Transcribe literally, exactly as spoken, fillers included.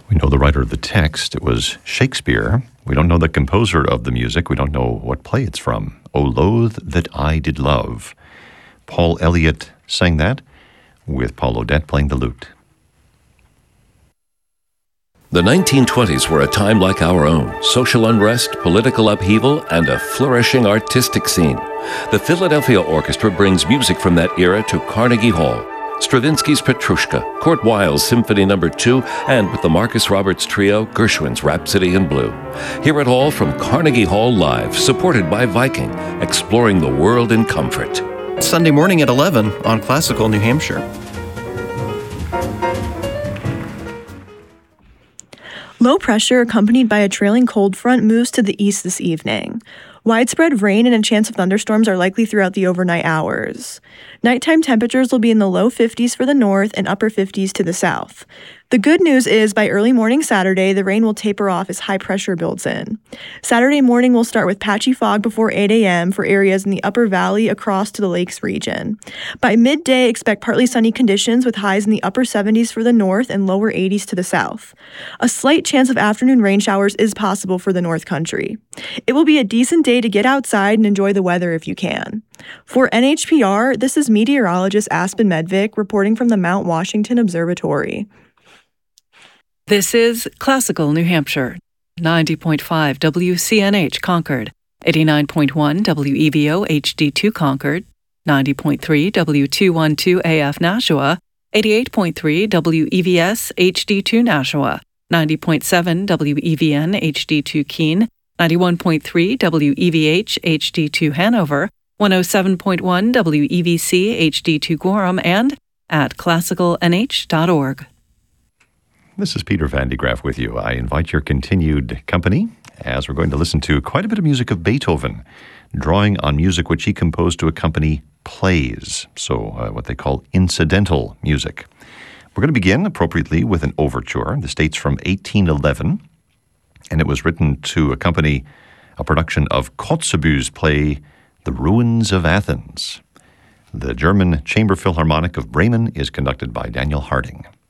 We know the writer of the text. It was Shakespeare. We don't know the composer of the music. We don't know what play it's from. O Loathe That I Did Love. Paul Elliott sang that, with Paul Odette playing the lute. The nineteen twenties were a time like our own. Social unrest, political upheaval, and a flourishing artistic scene. The Philadelphia Orchestra brings music from that era to Carnegie Hall. Stravinsky's Petrushka, Kurt Weill's Symphony Number two, and with the Marcus Roberts Trio, Gershwin's Rhapsody in Blue. Hear it all from Carnegie Hall Live, supported by Viking, exploring the world in comfort. Sunday morning at eleven on Classical New Hampshire. Low pressure accompanied by a trailing cold front moves to the east this evening. Widespread rain and a chance of thunderstorms are likely throughout the overnight hours. Nighttime temperatures will be in the low fifties for the north and upper fifties to the south. The good news is by early morning Saturday, the rain will taper off as high pressure builds in. Saturday morning will start with patchy fog before eight a.m. for areas in the upper valley across to the lakes region. By midday, expect partly sunny conditions with highs in the upper seventies for the north and lower eighties to the south. A slight chance of afternoon rain showers is possible for the North Country. It will be a decent day to get outside and enjoy the weather if you can. For N H P R, this is meteorologist Aspen Medvick reporting from the Mount Washington Observatory. This is Classical New Hampshire, ninety point five W C N H Concord, eighty-nine point one W E V O H D two Concord, ninety point three W two twelve A F Nashua, eighty-eight point three W E V S H D two Nashua, ninety point seven W E V N H D two Keene, ninety-one point three W E V H H D two Hanover, one oh seven point one W E V C H D two Gorham, and at classical n h dot org. This is Peter Van de Graaff with you. I invite your continued company as we're going to listen to quite a bit of music of Beethoven, drawing on music which he composed to accompany plays, so uh, what they call incidental music. We're going to begin appropriately with an overture. This dates from eighteen eleven, and it was written to accompany a production of Kotzebue's play, The Ruins of Athens. The German Chamber Philharmonic of Bremen is conducted by Daniel Harding.